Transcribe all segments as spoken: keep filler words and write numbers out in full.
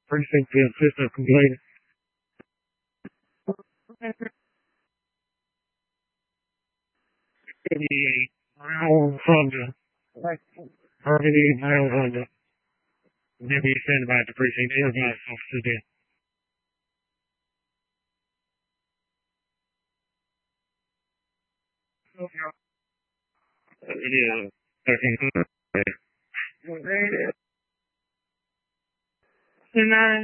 Precinct field system completed. eighty-eight miles under. thirty-eight miles under. Deputy sent by the precinct. Everybody officers there. It is thirteen. Nine.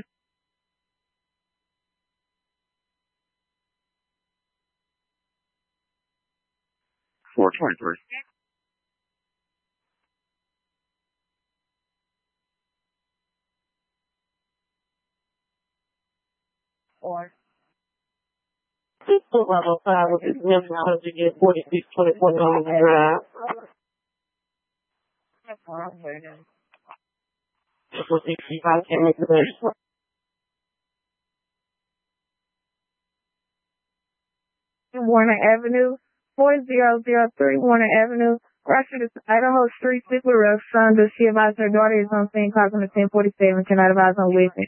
Four twenty-three. Or Foot level five with his limbs out to get forty-six twenty-four on the drive. For sixty-five can make the best. Warner Avenue, four zero zero three Warner Avenue. Russia to Idaho Street, Sickler Road, son, does she advise her daughter is on scene, causing a ten forty-seven, cannot advise on witness.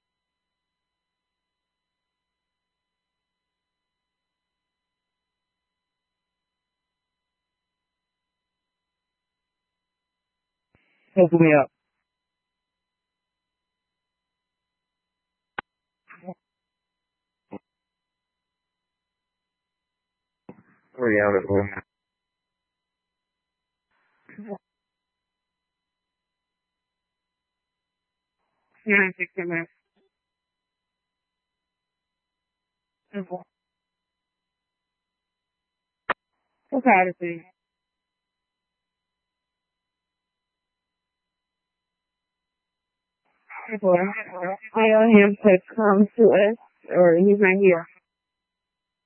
Open me up. Three out of one. Nine sixty minutes. Simple. Okay, to see. Simple. I owe him to come to us, or he's not here.